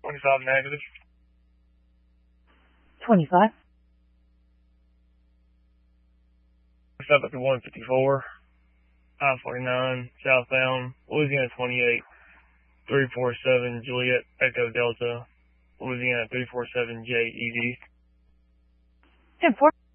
25 negative. 25. Stop at the 154. I-49, southbound, Louisiana 28, 347 Juliet Echo Delta, Louisiana 347 JED. 10-4.